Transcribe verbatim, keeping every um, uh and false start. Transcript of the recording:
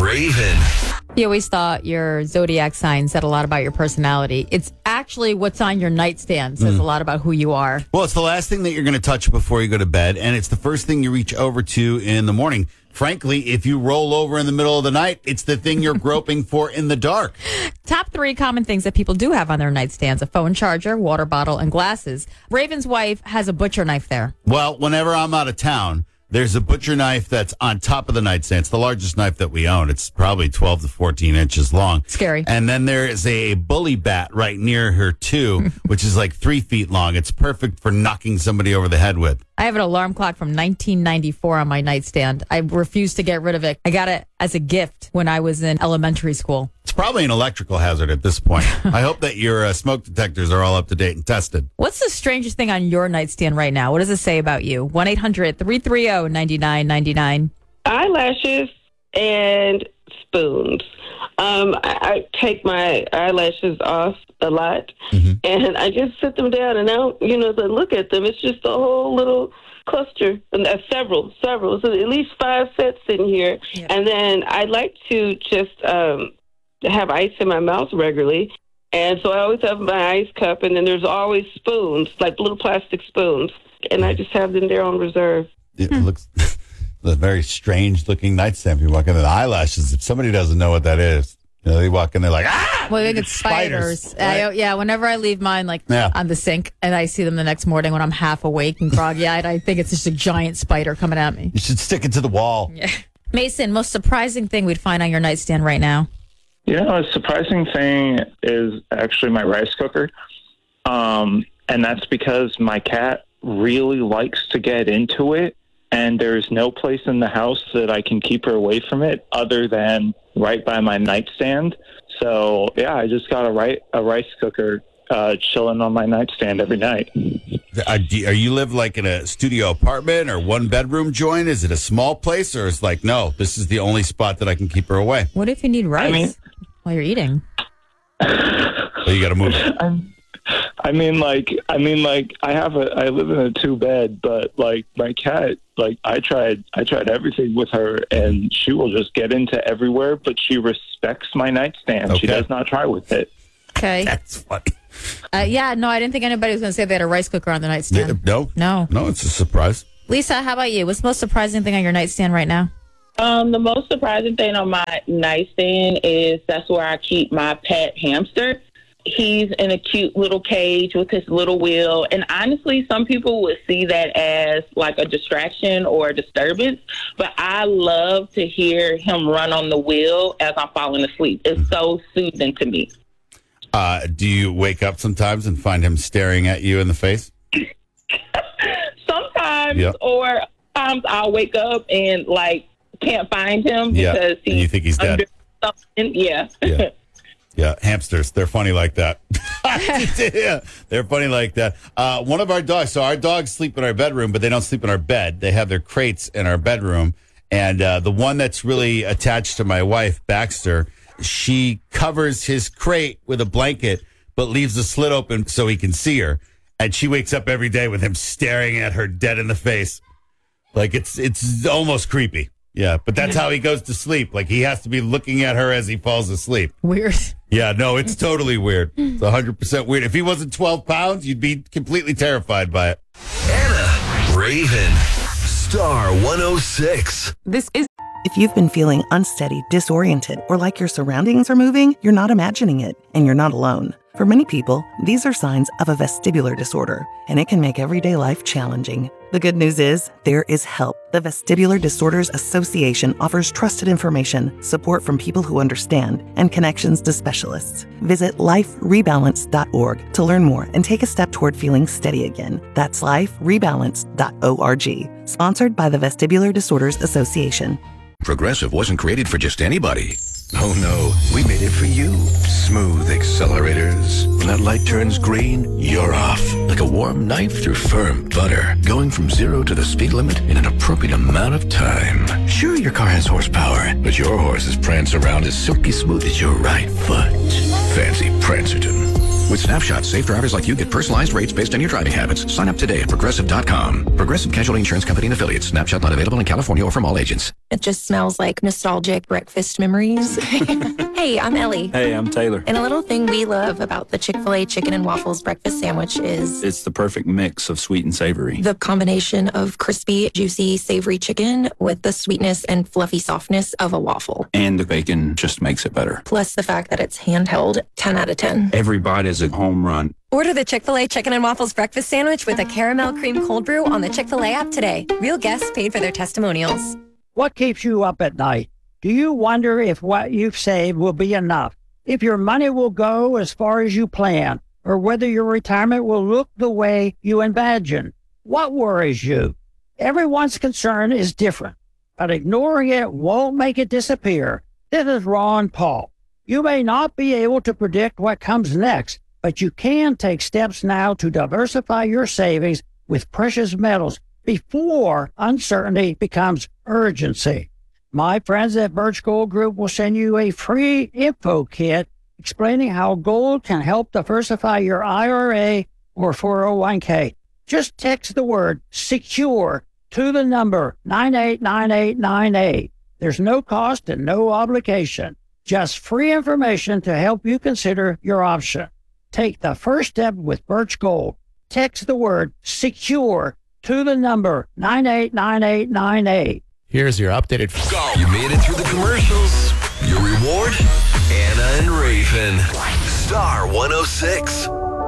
Raven. You always thought your zodiac sign said a lot about your personality. It's actually what's on your nightstand says mm. a lot about who you are. Well, it's the last thing that you're going to touch before you go to bed, and it's the first thing you reach over to in the morning. Frankly, if you roll over in the middle of the night, it's the thing you're groping for in the dark. Top three common things that people do have on their nightstands: a phone charger, water bottle, and glasses. Raven's wife has a butcher knife there. Well, whenever I'm out of town, there's a butcher knife that's on top of the nightstand. It's the largest knife that we own. It's probably twelve to fourteen inches long. Scary. And then there is a bully bat right near her, too, which is like three feet long. It's perfect for knocking somebody over the head with. I have an alarm clock from nineteen ninety-four on my nightstand. I refuse to get rid of it. I got it as a gift when I was in elementary school. It's probably an electrical hazard at this point. I hope that your uh, smoke detectors are all up to date and tested. What's the strangest thing on your nightstand right now? What does it say about you? one eight hundred three three zero nine nine nine nine. Eyelashes and spoons. Um, I, I take my eyelashes off a lot, mm-hmm. and I just sit them down, and now, you know, to look at them, it's just a whole little cluster, and uh, several, several, so at least five sets in here. Yeah. And then I like to just um, have ice in my mouth regularly, and so I always have my ice cup, and then there's always spoons, like little plastic spoons, and I just have them there on reserve. It hmm. looks a very strange-looking nightstand. You walk in, the eyelashes. If somebody doesn't know what that is, you know, they walk in, they're like, ah! Well, I think it's spiders. spiders right? I, yeah, whenever I leave mine, like, yeah. on the sink, and I see them the next morning when I'm half awake and groggy-eyed, I think it's just a giant spider coming at me. You should stick it to the wall. Yeah. Mason, most surprising thing we'd find on your nightstand right now? You know, a surprising thing is actually my rice cooker. Um, and that's because my cat really likes to get into it, and there's no place in the house that I can keep her away from it other than right by my nightstand. So, yeah, I just got a, ri- a rice cooker uh, chilling on my nightstand every night. Are you live like in a studio apartment or one bedroom joint? Is it a small place, or is like, no, this is the only spot that I can keep her away? What if you need rice I mean, while you're eating? So you got to move. I'm, I mean, like, I mean, like, I have a, I live in a two bed, but like my cat, like, I tried, I tried everything with her, and she will just get into everywhere. But she respects my nightstand. Okay. She does not try with it. Okay, that's funny. Uh, yeah, no, I didn't think anybody was going to say they had a rice cooker on the nightstand. Yeah, no, no, no, it's a surprise. Lisa, how about you? What's the most surprising thing on your nightstand right now? Um, the most surprising thing on my nightstand is that's where I keep my pet hamster. He's in a cute little cage with his little wheel. And honestly, some people would see that as like a distraction or a disturbance. But I love to hear him run on the wheel as I'm falling asleep. It's so soothing to me. Uh, do you wake up sometimes and find him staring at you in the face? Sometimes, yep. Or sometimes I'll wake up and like can't find him yeah. because he's and you think he's dead. Something. Yeah. Yeah. Yeah, hamsters, they're funny like that. Yeah, they're funny like that. Uh, one of our dogs, so our dogs sleep in our bedroom, but they don't sleep in our bed. They have their crates in our bedroom. And uh, the one that's really attached to my wife, Baxter, she covers his crate with a blanket, but leaves the slit open so he can see her. And she wakes up every day with him staring at her dead in the face. Like, it's it's almost creepy. Yeah, but that's how he goes to sleep. Like, he has to be looking at her as he falls asleep. Weird. Yeah, no, it's totally weird. It's one hundred percent weird. If he wasn't twelve pounds, you'd be completely terrified by it. Anna Raven, Star one oh six. This is... If you've been feeling unsteady, disoriented, or like your surroundings are moving, you're not imagining it, and you're not alone. For many people, these are signs of a vestibular disorder, and it can make everyday life challenging. The good news is, there is help. The Vestibular Disorders Association offers trusted information, support from people who understand, and connections to specialists. Visit life rebalance dot org to learn more and take a step toward feeling steady again. That's life rebalance dot org. Sponsored by the Vestibular Disorders Association. Progressive wasn't created for just anybody. Oh no, we made it for you. Smooth accelerators. When that light turns green, you're off. Like a warm knife through firm butter. Going from zero to the speed limit in an appropriate amount of time. Sure, your car has horsepower, but your horses prance around as silky smooth as your right foot. Fancy Prancerton. With Snapshot, safe drivers like you get personalized rates based on your driving habits. Sign up today at Progressive dot com. Progressive Casualty Insurance Company and Affiliates. Snapshot not available in California or from all agents. It just smells like nostalgic breakfast memories. Hey, I'm Ellie. Hey, I'm Taylor. And a little thing we love about the Chick-fil-A Chicken and Waffles breakfast sandwich is... It's the perfect mix of sweet and savory. The combination of crispy, juicy, savory chicken with the sweetness and fluffy softness of a waffle. And the bacon just makes it better. Plus the fact that it's handheld, ten out of ten. Every bite is a home run. Order the Chick-fil-A Chicken and Waffles breakfast sandwich with a caramel cream cold brew on the Chick-fil-A app today. Real guests paid for their testimonials. What keeps you up at night? Do you wonder if what you've saved will be enough? If your money will go as far as you plan? Or whether your retirement will look the way you imagine? What worries you? Everyone's concern is different, but ignoring it won't make it disappear. This is Ron Paul. You may not be able to predict what comes next, but you can take steps now to diversify your savings with precious metals before uncertainty becomes urgency. My friends at Birch Gold Group will send you a free info kit explaining how gold can help diversify your I R A or four oh one k. Just text the word SECURE to the number nine eight nine eight nine eight. There's no cost and no obligation, just free information to help you consider your option. Take the first step with Birch Gold. Text the word SECURE to the number nine eight nine eight nine eight. Here's your updated. Go. You made it through the commercials. Your reward? Anna and Raven. Star one oh six.